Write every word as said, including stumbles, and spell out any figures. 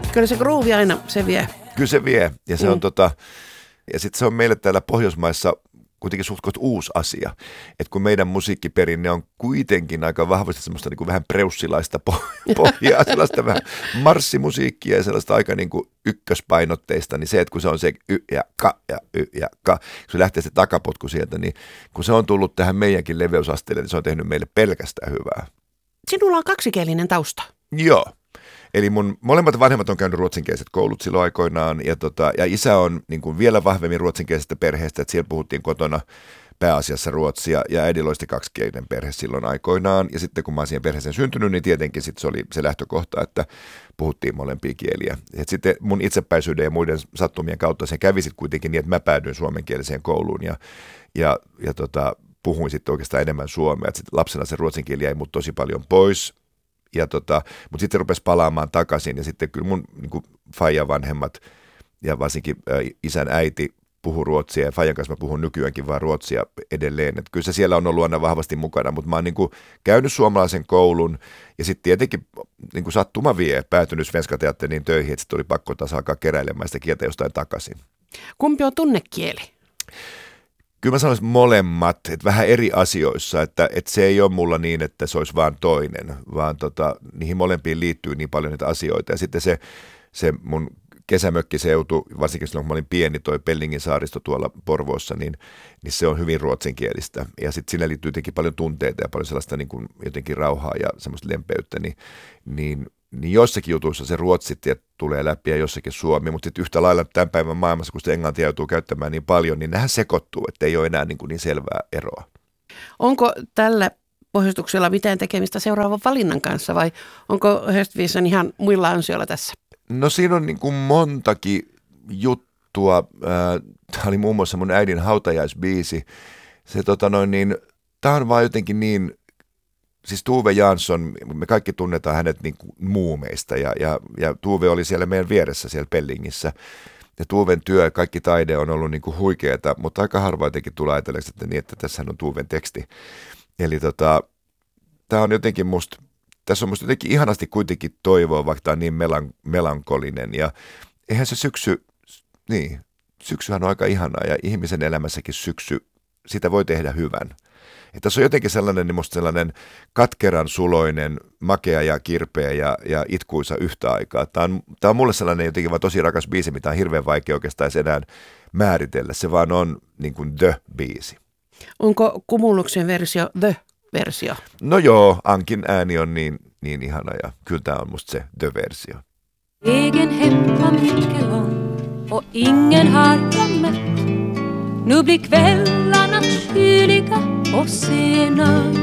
Kyllä se groove aina, se vie. Kyllä se vie. Ja se Mm. on tota, ja sitten se on meille täällä Pohjoismaissa kuitenkin suht uusi asia. Että kun meidän musiikkiperinne on kuitenkin aika vahvasti semmoista niin kuin vähän preussilaista pohjaa, sellaista vähän marssimusiikkia ja sellaista aika niin kuin ykköspainotteista, niin se, että kun se on se y ja ka ja y ja ka, kun se lähtee se takapotku sieltä, niin kun se on tullut tähän meidänkin leveysasteelle, niin se on tehnyt meille pelkästään hyvää. Sinulla on kaksikielinen tausta. Joo. Eli mun molemmat vanhemmat on käynyt ruotsinkieliset koulut silloin aikoinaan, ja, tota, ja isä on niin kuin vielä vahvemmin ruotsinkielisestä perheestä, että siellä puhuttiin kotona pääasiassa ruotsia, ja äidillä oli kaksikielinen perhe silloin aikoinaan, ja sitten kun mä oon siihen perheeseen syntynyt, niin tietenkin sit se oli se lähtökohta, että puhuttiin molempia kieliä. Et sitten mun itsepäisyyden ja muiden sattumien kautta se kävi sitten kuitenkin niin, että mä päädyin suomenkieliseen kouluun, ja, ja, ja tota, puhuin sitten oikeastaan enemmän suomea, että sitten lapsena se ruotsin kieli jäi mut tosi paljon pois. Ja tota, mutta sitten rupesi palaamaan takaisin ja sitten kyllä mun niin kuin faijan vanhemmat ja varsinkin ä, isän äiti puhui ruotsia ja faijan kanssa mä puhun nykyäänkin vaan ruotsia edelleen. Et kyllä se siellä on ollut aina vahvasti mukana, mutta mä oon niin kuin käynyt suomalaisen koulun ja sitten tietenkin niin kuin sattuma vie päätynyt Svenska Teatteriin töihin, että sitten oli pakko taas alkaa keräilemään sitä kieltä jostain takaisin. Kumpi on tunnekieli? Kyllä mä sanoisin molemmat, että vähän eri asioissa, että, että se ei ole mulla niin, että se olisi vaan toinen, vaan tota, niihin molempiin liittyy niin paljon niitä asioita. Ja sitten se, se mun kesämökkiseutu, varsinkin silloin kun mä olin pieni, toi Pellingin saaristo tuolla Porvoossa, niin, niin se on hyvin ruotsinkielistä. Ja sitten siinä liittyy jotenkin paljon tunteita ja paljon sellaista niin kuin jotenkin rauhaa ja semmoista lempeyttä, niin, niin niin jossakin jutuissa se ruotsi tulee läpi ja jossakin suomi, mutta sitten yhtä lailla tämän päivän maailmassa, kun se englantia joutuu käyttämään niin paljon, niin nehän sekoittuu, että ei ole enää niin, kuin niin selvää eroa. Onko tällä pohjustuksella mitään tekemistä seuraavan valinnan kanssa vai onko Höstvisan ihan muilla ansioilla tässä? No siinä on niin kuin montakin juttua. Tämä oli muun muassa mun äidin hautajaisbiisi. Se, tota noin, niin, tämä on vaan jotenkin niin... Siis Tuve Jansson, me kaikki tunnetaan hänet niin kuin muumeista ja, ja, ja Tuve oli siellä meidän vieressä siellä Pellingissä. Ja Tuven työ ja kaikki taide on ollut niin kuin huikeeta, mutta aika harva jotenkin tulee ajatelleeksi, että niin, että tässä on Tuven teksti. Eli tota, tämä on jotenkin musta, tässä on musta jotenkin ihanasti kuitenkin toivoa, vaikka tämä on niin melan, melankolinen. Ja eihän se syksy, niin, syksyhän on aika ihanaa ja ihmisen elämässäkin syksy, sitä voi tehdä hyvän. Että tässä on jotenkin sellainen, niin musta sellainen katkeran suloinen, makea ja kirpeä ja, ja itkuisa yhtä aikaa. Tämä on, tämä on mulle sellainen jotenkin vaan tosi rakas biisi, mitä on hirveän vaikea oikeastaan enää määritellä. Se vaan on niin kuin the-biisi. Onko Cumuluxen versio the-versio? No joo, Ankin ääni on niin, niin ihana ja kyllä tämä on musta se the-versio. Egen hem på Mikelon och ingen har jag mött. Nu blir kvällarna kyliga och sena